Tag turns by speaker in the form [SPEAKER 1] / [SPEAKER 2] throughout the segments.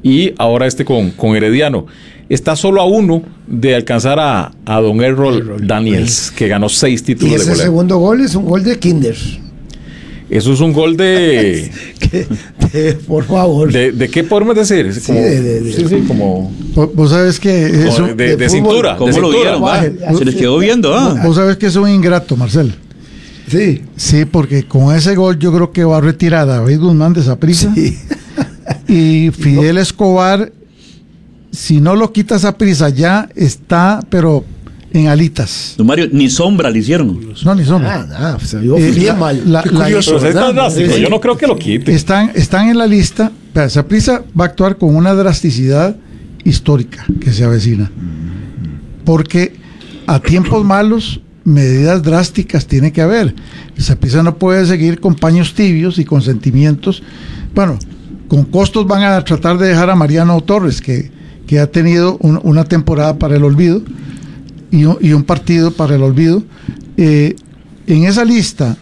[SPEAKER 1] y ahora con Herediano. Está solo a uno de alcanzar a don Errol Daniels, que ganó 6 títulos de goleo.
[SPEAKER 2] Y ese segundo gol es un gol de Kinder.
[SPEAKER 1] Eso es un gol de...
[SPEAKER 2] por favor.
[SPEAKER 1] ¿De qué podemos decir?
[SPEAKER 2] Sí,
[SPEAKER 1] sí, como...
[SPEAKER 3] Vos sabés que eso...
[SPEAKER 1] De cintura.
[SPEAKER 4] ¿Cómo lo vieron? Se les quedó viendo.
[SPEAKER 3] Vos sabés que es un ingrato, Marcel.
[SPEAKER 2] Sí.
[SPEAKER 3] Sí, porque con ese gol yo creo que va a retirar a David Guzmán de Saprissa. Sí. Y Fidel Escobar, si no lo quita Saprissa, ya está, pero en alitas.
[SPEAKER 4] Don Mario, ni sombra le hicieron.
[SPEAKER 3] No, ni sombra.
[SPEAKER 2] Se vio bien mal.
[SPEAKER 1] Yo no creo que lo quite.
[SPEAKER 3] Están en la lista. Saprissa va a actuar con una drasticidad histórica que se avecina. Porque a tiempos malos, medidas drásticas tiene que haber. Saprissa no puede seguir con paños tibios y con sentimientos. Bueno, con costos van a tratar de dejar a Mariano Torres, que ha tenido una temporada para el olvido y un partido para el olvido. En esa lista,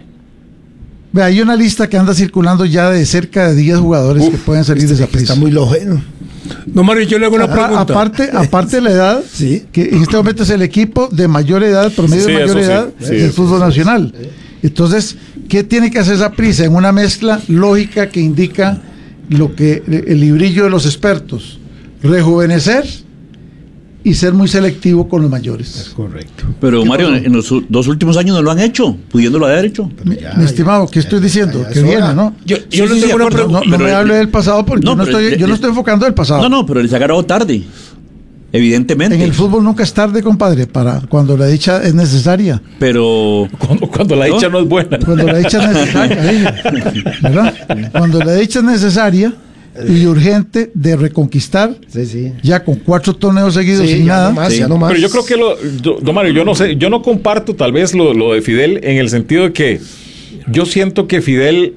[SPEAKER 3] hay una lista que anda circulando ya de cerca de 10 jugadores que pueden salir de Saprissa.
[SPEAKER 2] Está muy lojeno.
[SPEAKER 5] No, Mario, yo le hago una pregunta.
[SPEAKER 3] Aparte la edad,
[SPEAKER 2] sí,
[SPEAKER 3] que en este momento es el equipo de mayor edad, promedio de mayor edad del fútbol nacional. Entonces, ¿qué tiene que hacer Saprissa? En una mezcla lógica que indica lo que el librillo de los expertos: rejuvenecer y ser muy selectivo con los mayores.
[SPEAKER 2] Es correcto.
[SPEAKER 4] Pero Mario, en los 2 últimos años no lo han hecho, pudiéndolo haber hecho.
[SPEAKER 3] Mi estimado, ¿qué estoy diciendo? Que viene, ¿no?
[SPEAKER 5] Yo le tengo una pregunta.
[SPEAKER 3] No me hable del pasado porque yo no estoy enfocando el pasado.
[SPEAKER 4] No, pero les ha agarrado tarde. Evidentemente.
[SPEAKER 3] En el fútbol nunca es tarde, compadre, para cuando la dicha es necesaria.
[SPEAKER 4] Pero...
[SPEAKER 1] Cuando la dicha no es buena.
[SPEAKER 3] Cuando la dicha es necesaria, ¿verdad? Cuando la dicha es necesaria y urgente de reconquistar, ya con 4 torneos seguidos sin nada.
[SPEAKER 2] No más.
[SPEAKER 1] Pero yo creo que don Mario, yo no sé, yo no comparto tal vez lo de Fidel, en el sentido de que yo siento que Fidel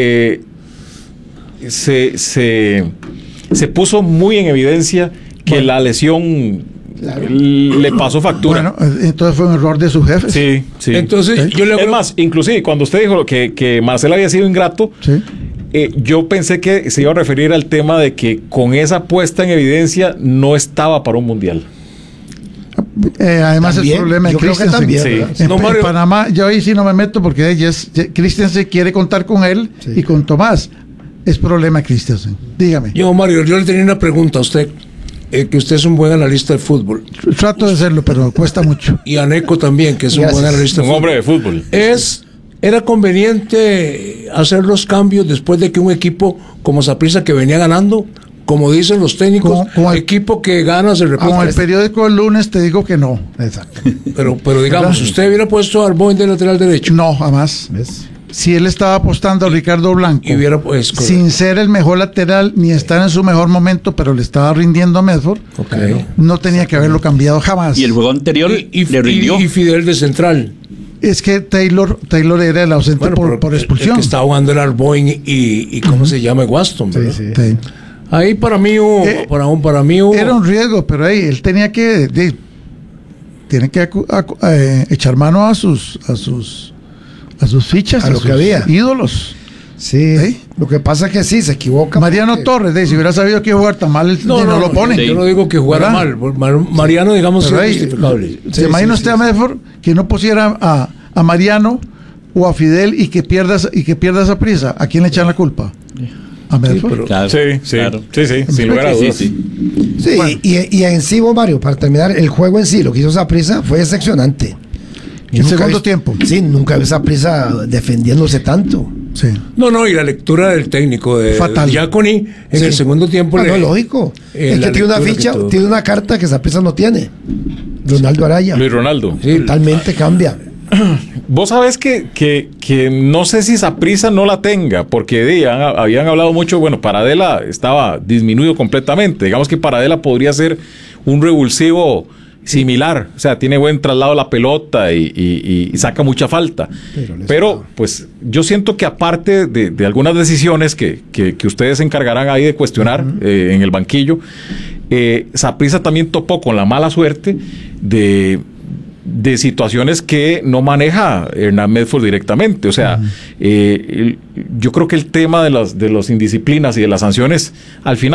[SPEAKER 1] se puso muy en evidencia que la lesión le pasó factura.
[SPEAKER 3] Bueno, entonces fue un error de su jefe.
[SPEAKER 1] Sí.
[SPEAKER 5] Entonces, yo le
[SPEAKER 1] es más, inclusive cuando usted dijo que Marcel había sido ingrato, yo pensé que se iba a referir al tema de que con esa puesta en evidencia no estaba para un mundial.
[SPEAKER 3] Además
[SPEAKER 2] ¿También?
[SPEAKER 3] el problema de Christensen. En Panamá, yo ahí sí no me meto porque Christensen quiere contar con él y con Tomás. Es problema de Christensen. Dígame.
[SPEAKER 5] Mario, yo le tenía una pregunta a usted. Que usted es un buen analista de fútbol.
[SPEAKER 3] Trato de serlo, pero cuesta mucho.
[SPEAKER 5] Y a Neco también, que es un buen analista de fútbol.
[SPEAKER 1] Un hombre de fútbol.
[SPEAKER 5] ¿Era conveniente hacer los cambios después de que un equipo como Saprissa, que venía ganando, como dicen los técnicos, equipo que gana se repite?
[SPEAKER 3] Con el periódico el lunes te digo que no. Exacto.
[SPEAKER 5] Pero digamos, ¿usted hubiera puesto a Arboin de lateral derecho?
[SPEAKER 3] No, jamás. ¿Ves? Si él estaba apostando a Ricardo Blanco, sin ser el mejor lateral ni estar en su mejor momento, pero le estaba rindiendo a Medford, no tenía que haberlo cambiado jamás.
[SPEAKER 4] Y el juego anterior le rindió.
[SPEAKER 5] Y Fidel de central.
[SPEAKER 3] Es que Taylor era el ausente por expulsión.
[SPEAKER 5] El que estaba jugando el Arboin y ¿cómo se llama? Waston, ¿verdad?
[SPEAKER 3] Sí.
[SPEAKER 5] Ahí para mí hubo,
[SPEAKER 3] era un riesgo, pero ahí él tenía que echar mano a sus fichas,
[SPEAKER 2] a lo que había,
[SPEAKER 3] ídolos.
[SPEAKER 2] Sí. Lo que pasa es que se equivoca.
[SPEAKER 3] Mariano Torres, si hubiera sabido que jugar tan mal, no lo ponen.
[SPEAKER 5] Yo no digo que jugara mal. Mariano, digamos, es justificable.
[SPEAKER 3] ¿Se imagina usted a Medford que no pusiera a Mariano o a Fidel y que pierda Saprissa? ¿A quién le echan la culpa? ¿A Medford?
[SPEAKER 1] Sí, sin lugar a dudas.
[SPEAKER 2] Sí, bueno. y en sí, Mario, para terminar, el juego en sí, lo que hizo Saprissa fue decepcionante.
[SPEAKER 3] El segundo tiempo.
[SPEAKER 2] Sí, nunca vi Saprissa defendiéndose tanto.
[SPEAKER 3] Sí.
[SPEAKER 5] No, y la lectura del técnico de Giaconi en el segundo tiempo.
[SPEAKER 2] No, lógico. Es que tiene una ficha, tiene una carta que Saprissa no tiene. Ronaldo Araya.
[SPEAKER 1] Luis Ronaldo.
[SPEAKER 2] Totalmente cambia.
[SPEAKER 1] Vos sabés que no sé si Saprissa no la tenga, porque habían hablado mucho, Paradela estaba disminuido completamente. Digamos que Paradela podría ser un revulsivo similar, o sea, tiene buen traslado de la pelota y saca mucha falta. Pero pues yo siento que aparte de algunas decisiones que ustedes se encargarán ahí de cuestionar en el banquillo, Saprissa también topó con la mala suerte de situaciones que no maneja Hernán Medford directamente. O sea, yo creo que el tema de las indisciplinas y de las sanciones, al final